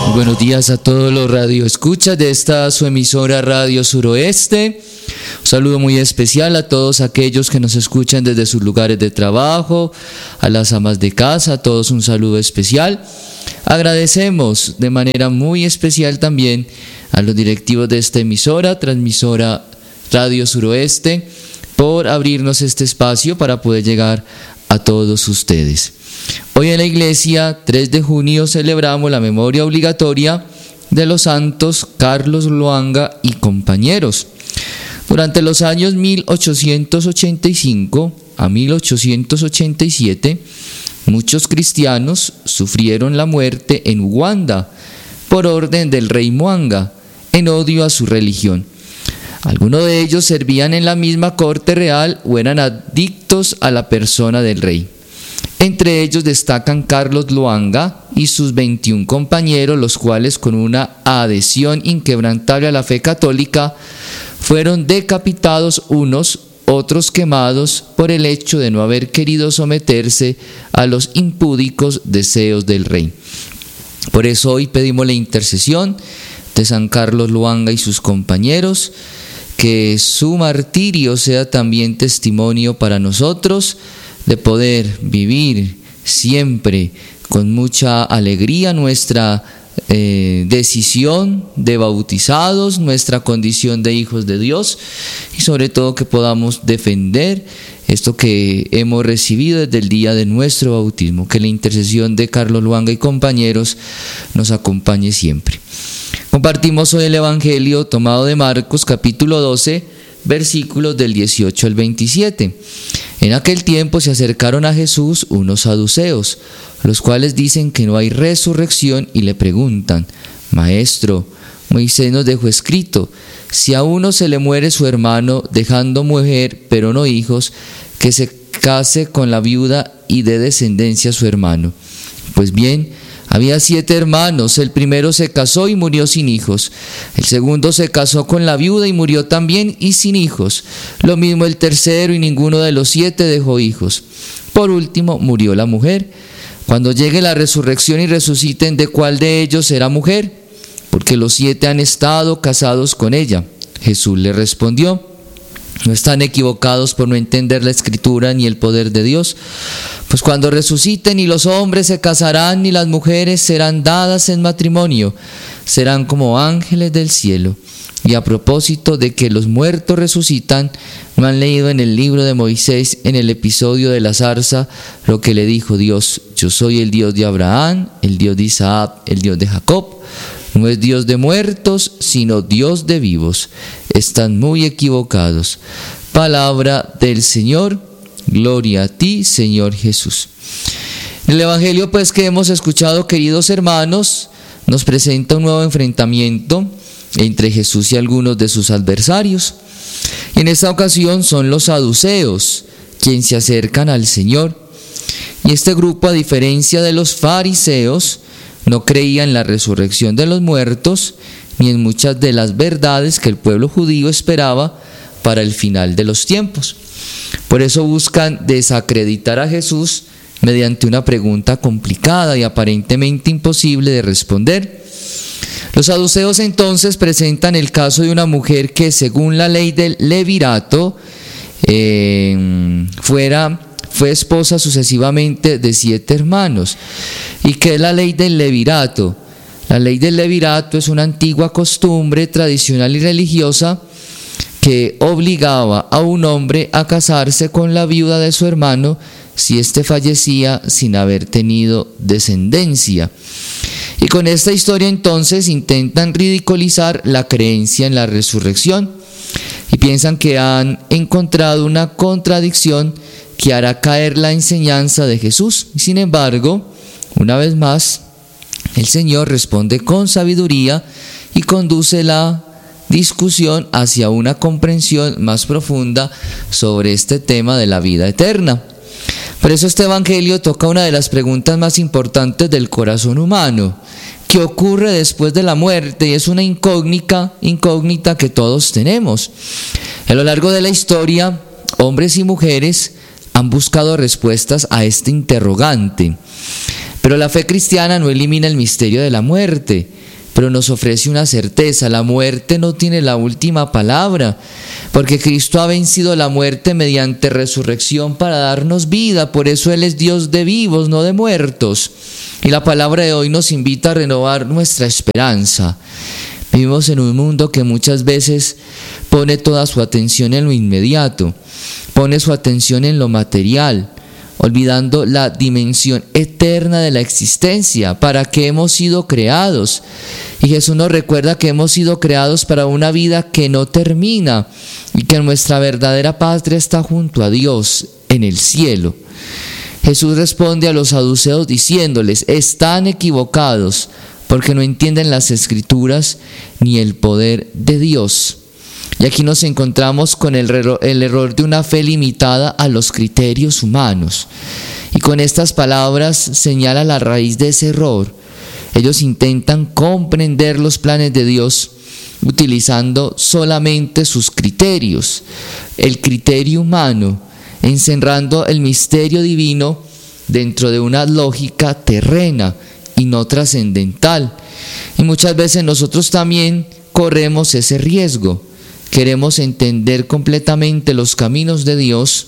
Buenos días a todos los radioescuchas de esta su emisora Radio Suroeste. Un saludo muy especial a todos aquellos que nos escuchan desde sus lugares de trabajo, a las amas de casa, a todos un saludo especial. Agradecemos de manera muy especial también a los directivos de esta emisora, transmisora Radio Suroeste, por abrirnos este espacio para poder llegar a todos ustedes. Hoy en la iglesia, 3 de junio, celebramos la memoria obligatoria de los santos Carlos Luanga y compañeros. Durante los años 1885 a 1887, muchos cristianos sufrieron la muerte en Uganda por orden del rey Mwanga, en odio a su religión. Algunos de ellos servían en la misma corte real o eran adictos a la persona del rey. Entre ellos destacan Carlos Luanga y sus 21 compañeros, los cuales con una adhesión inquebrantable a la fe católica fueron decapitados unos, otros quemados por el hecho de no haber querido someterse a los impúdicos deseos del rey. Por eso hoy pedimos la intercesión de San Carlos Luanga y sus compañeros, que su martirio sea también testimonio para nosotros de poder vivir siempre con mucha alegría nuestra decisión de bautizados, nuestra condición de hijos de Dios, y sobre todo que podamos defender esto que hemos recibido desde el día de nuestro bautismo. Que la intercesión de Carlos Luanga y compañeros nos acompañe siempre. Compartimos hoy el Evangelio tomado de Marcos, capítulo 12, versículos del 18 al 27. En aquel tiempo se acercaron a Jesús unos saduceos, los cuales dicen que no hay resurrección, y le preguntan: Maestro, Moisés nos dejó escrito, si a uno se le muere su hermano dejando mujer pero no hijos, que se case con la viuda y dé descendencia a su hermano. Pues bien, había 7 hermanos, el primero se casó y murió sin hijos, el segundo se casó con la viuda y murió también y sin hijos, lo mismo el tercero, y ninguno de los 7 dejó hijos. Por último murió la mujer. Cuando llegue la resurrección y resuciten, ¿de cuál de ellos será mujer? Porque los 7 han estado casados con ella. Jesús le respondió: no están equivocados por no entender la Escritura ni el poder de Dios, pues cuando resuciten ni los hombres se casarán ni las mujeres serán dadas en matrimonio, serán como ángeles del cielo. Y a propósito de que los muertos resucitan, ¿no han leído en el libro de Moisés, en el episodio de la zarza, lo que le dijo Dios? Yo soy el Dios de Abraham, el Dios de Isaac, el Dios de Jacob. No es Dios de muertos, sino Dios de vivos. Están muy equivocados. Palabra del Señor. Gloria a ti, Señor Jesús. El Evangelio, pues, que hemos escuchado, queridos hermanos, nos presenta un nuevo enfrentamiento entre Jesús y algunos de sus adversarios. Y en esta ocasión son los saduceos quienes se acercan al Señor. Y este grupo, a diferencia de los fariseos, no creía en la resurrección de los muertos ni en muchas de las verdades que el pueblo judío esperaba para el final de los tiempos. Por eso buscan desacreditar a Jesús mediante una pregunta complicada y aparentemente imposible de responder. Los saduceos entonces presentan el caso de una mujer que, según la ley del levirato, fue esposa sucesivamente de 7 hermanos. ¿Y qué es la ley del levirato? La ley del levirato es una antigua costumbre tradicional y religiosa que obligaba a un hombre a casarse con la viuda de su hermano si éste fallecía sin haber tenido descendencia. Y con esta historia entonces intentan ridiculizar la creencia en la resurrección y piensan que han encontrado una contradicción que hará caer la enseñanza de Jesús. Sin embargo, una vez más, el Señor responde con sabiduría y conduce la discusión hacia una comprensión más profunda sobre este tema de la vida eterna. Por eso este Evangelio toca una de las preguntas más importantes del corazón humano: ¿qué ocurre después de la muerte? Y es una incógnita que todos tenemos. A lo largo de la historia, hombres y mujeres han buscado respuestas a este interrogante. Pero la fe cristiana no elimina el misterio de la muerte, pero nos ofrece una certeza: la muerte no tiene la última palabra, porque Cristo ha vencido la muerte mediante resurrección para darnos vida. Por eso Él es Dios de vivos, no de muertos. Y la palabra de hoy nos invita a renovar nuestra esperanza. Vivimos en un mundo que muchas veces pone toda su atención en lo inmediato, pone su atención en lo material, olvidando la dimensión eterna de la existencia, para que hemos sido creados. Y Jesús nos recuerda que hemos sido creados para una vida que no termina y que nuestra verdadera patria está junto a Dios en el cielo. Jesús responde a los saduceos diciéndoles: están equivocados, porque no entienden las Escrituras ni el poder de Dios. Y aquí nos encontramos con el error de una fe limitada a los criterios humanos. Y con estas palabras señala la raíz de ese error. Ellos intentan comprender los planes de Dios utilizando solamente sus criterios, el criterio humano, encerrando el misterio divino dentro de una lógica terrena y no trascendental. Y muchas veces nosotros también corremos ese riesgo. Queremos entender completamente los caminos de Dios,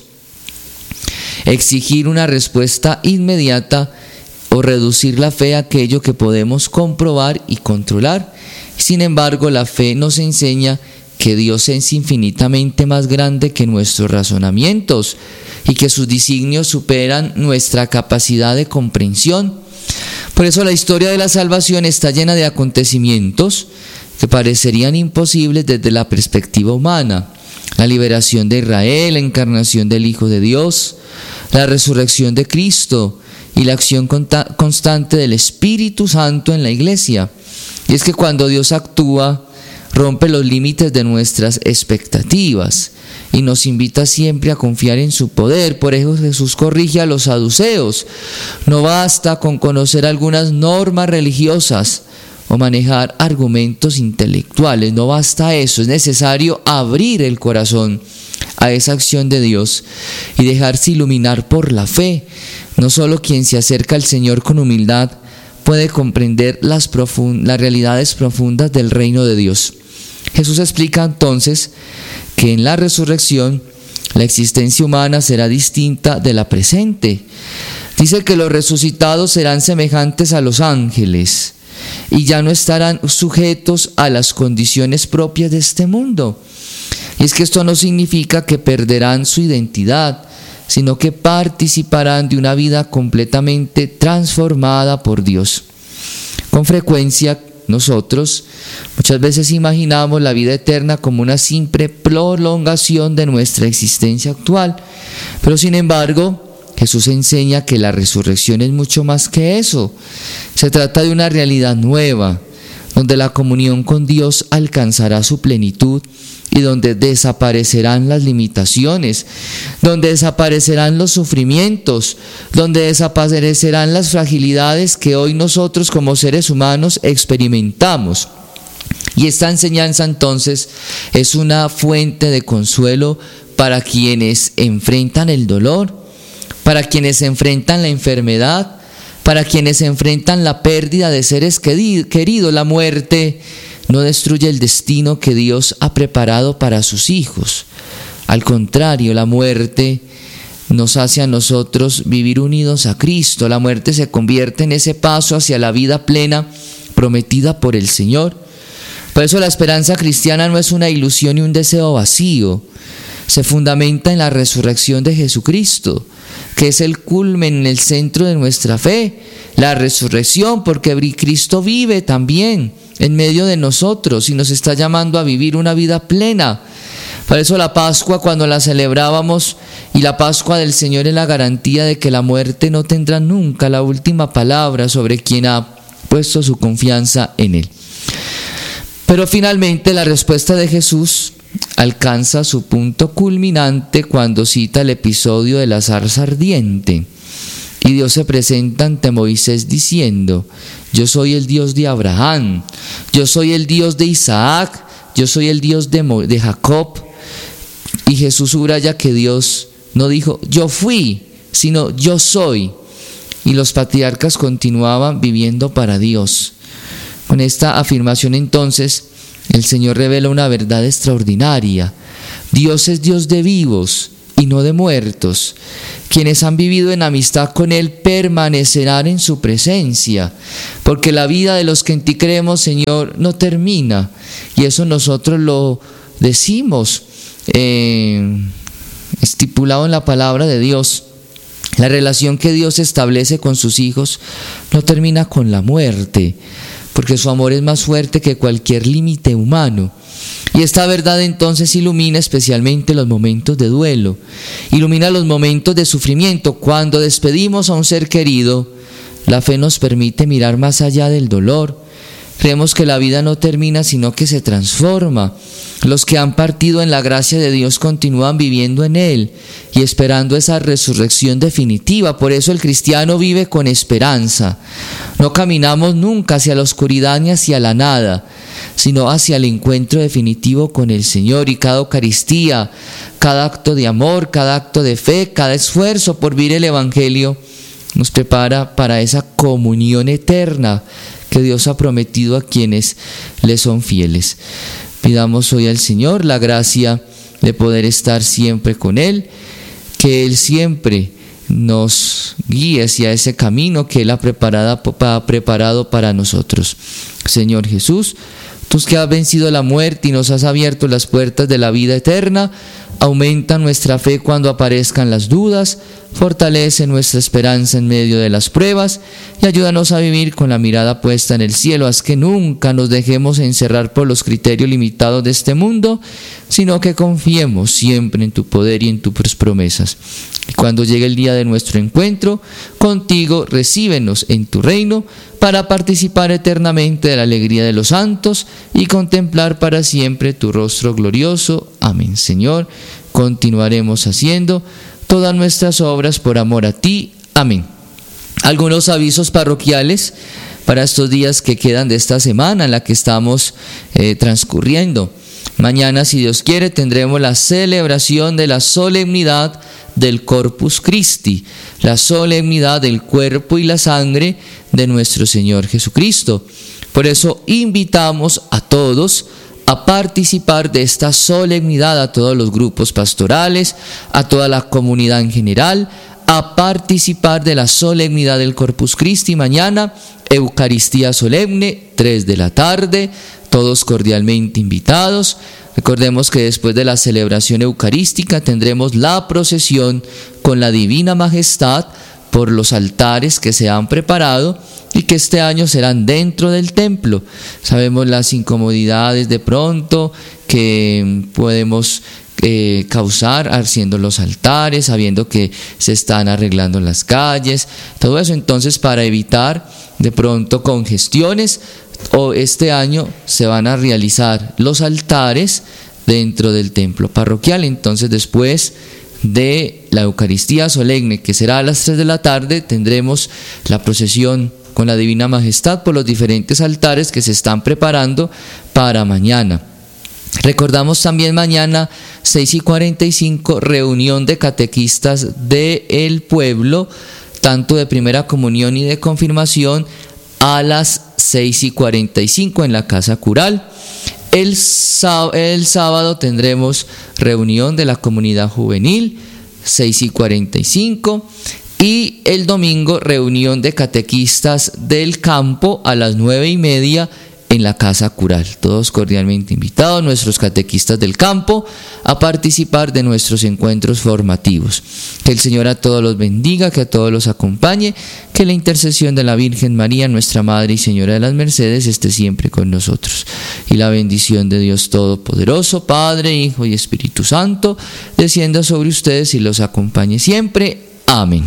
exigir una respuesta inmediata o reducir la fe a aquello que podemos comprobar y controlar. Sin embargo, la fe nos enseña que Dios es infinitamente más grande que nuestros razonamientos y que sus designios superan nuestra capacidad de comprensión. Por eso la historia de la salvación está llena de acontecimientos que parecerían imposibles desde la perspectiva humana: la liberación de Israel, la encarnación del Hijo de Dios, la resurrección de Cristo y la acción constante del Espíritu Santo en la iglesia. Y es que cuando Dios actúa, rompe los límites de nuestras expectativas y nos invita siempre a confiar en su poder. Por eso Jesús corrige a los saduceos: no basta con conocer algunas normas religiosas o manejar argumentos intelectuales, no basta eso, es necesario abrir el corazón a esa acción de Dios y dejarse iluminar por la fe. No solo quien se acerca al Señor con humildad puede comprender las realidades profundas del reino de Dios. Jesús explica entonces que en la resurrección la existencia humana será distinta de la presente. Dice que los resucitados serán semejantes a los ángeles y ya no estarán sujetos a las condiciones propias de este mundo. Y es que esto no significa que perderán su identidad, sino que participarán de una vida completamente transformada por Dios. Con frecuencia nosotros muchas veces imaginamos la vida eterna como una simple prolongación de nuestra existencia actual, pero sin embargo Jesús enseña que la resurrección es mucho más que eso. Se trata de una realidad nueva, donde la comunión con Dios alcanzará su plenitud y donde desaparecerán las limitaciones, donde desaparecerán los sufrimientos, donde desaparecerán las fragilidades que hoy nosotros como seres humanos experimentamos. Y esta enseñanza entonces es una fuente de consuelo para quienes enfrentan el dolor, para quienes enfrentan la enfermedad, para quienes enfrentan la pérdida de seres queridos. La muerte no destruye el destino que Dios ha preparado para sus hijos. Al contrario, la muerte nos hace a nosotros vivir unidos a Cristo. La muerte se convierte en ese paso hacia la vida plena prometida por el Señor. Por eso la esperanza cristiana no es una ilusión y un deseo vacío. Se fundamenta en la resurrección de Jesucristo, que es el culmen, en el centro de nuestra fe. La resurrección, porque Cristo vive también en medio de nosotros y nos está llamando a vivir una vida plena. Por eso la Pascua, cuando la celebrábamos, y la Pascua del Señor es la garantía de que la muerte no tendrá nunca la última palabra sobre quien ha puesto su confianza en Él. Pero finalmente la respuesta de Jesús alcanza su punto culminante cuando cita el episodio de la zarza ardiente. Y Dios se presenta ante Moisés diciendo: yo soy el Dios de Abraham, yo soy el Dios de Isaac, yo soy el Dios de Jacob. Y Jesús subraya que Dios no dijo yo fui, sino yo soy. y los patriarcas continuaban viviendo para Dios. Con esta afirmación entonces, el Señor revela una verdad extraordinaria. Dios es Dios de vivos y no de muertos. Quienes han vivido en amistad con Él permanecerán en su presencia, porque la vida de los que en ti creemos, Señor, no termina. Y eso nosotros lo decimos, estipulado en la palabra de Dios. La relación que Dios establece con sus hijos no termina con la muerte, porque su amor es más fuerte que cualquier límite humano. Y esta verdad entonces ilumina especialmente los momentos de duelo, ilumina los momentos de sufrimiento. Cuando despedimos a un ser querido, la fe nos permite mirar más allá del dolor. Creemos que la vida no termina, sino que se transforma. Los que han partido en la gracia de Dios continúan viviendo en Él y esperando esa resurrección definitiva. Por eso el cristiano vive con esperanza. No caminamos nunca hacia la oscuridad ni hacia la nada, sino hacia el encuentro definitivo con el Señor. Y cada Eucaristía, cada acto de amor, cada acto de fe, cada esfuerzo por vivir el Evangelio nos prepara para esa comunión eterna que Dios ha prometido a quienes le son fieles. Pidamos hoy al Señor la gracia de poder estar siempre con Él, que Él siempre nos guíe hacia ese camino que Él ha preparado para nosotros. Señor Jesús, tú que has vencido la muerte y nos has abierto las puertas de la vida eterna, aumenta nuestra fe cuando aparezcan las dudas, fortalece nuestra esperanza en medio de las pruebas y ayúdanos a vivir con la mirada puesta en el cielo. Haz que nunca nos dejemos encerrar por los criterios limitados de este mundo, sino que confiemos siempre en tu poder y en tus promesas. Y cuando llegue el día de nuestro encuentro contigo, recíbenos en tu reino para participar eternamente de la alegría de los santos y contemplar para siempre tu rostro glorioso. Amén. Señor, continuaremos haciendo todas nuestras obras por amor a ti. Amén. Algunos avisos parroquiales para estos días que quedan de esta semana en la que estamos transcurriendo. Mañana, si Dios quiere, tendremos la celebración de la solemnidad del Corpus Christi, la solemnidad del cuerpo y la sangre de nuestro Señor Jesucristo. Por eso invitamos a todos a participar de esta solemnidad, a todos los grupos pastorales, a toda la comunidad en general, a participar de la solemnidad del Corpus Christi. Mañana, Eucaristía solemne, 3 de la tarde, todos cordialmente invitados. Recordemos que después de la celebración eucarística tendremos la procesión con la Divina Majestad por los altares que se han preparado y que este año serán dentro del templo. Sabemos las incomodidades de pronto que podemos causar haciendo los altares, sabiendo que se están arreglando las calles, todo eso. Entonces, para evitar de pronto congestiones, este año se van a realizar los altares dentro del templo parroquial. Entonces, después de la Eucaristía solemne, que será a las 3 de la tarde, tendremos la procesión con la Divina Majestad por los diferentes altares que se están preparando para mañana. Recordamos también mañana 6:45, reunión de catequistas del pueblo, tanto de primera comunión y de confirmación, a las 6:45 en la Casa Cural. El sábado tendremos reunión de la comunidad juvenil, 6:45, y el domingo reunión de catequistas del campo a las 9:30 en la Casa Cural. Todos cordialmente invitados, nuestros catequistas del campo, a participar de nuestros encuentros formativos. Que el Señor a todos los bendiga, que a todos los acompañe, que la intercesión de la Virgen María, nuestra Madre y Señora de las Mercedes, esté siempre con nosotros. Y la bendición de Dios Todopoderoso, Padre, Hijo y Espíritu Santo, descienda sobre ustedes y los acompañe siempre. Amén.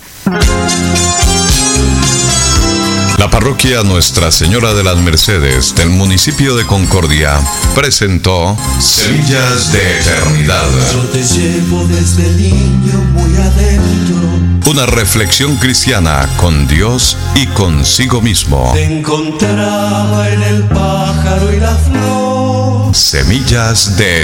La parroquia Nuestra Señora de las Mercedes del municipio de Concordia presentó Semillas de Eternidad. Yo te llevo desde niño muy adentro. Una reflexión cristiana con Dios y consigo mismo. Te encontraba en el pájaro y la flor. Semillas de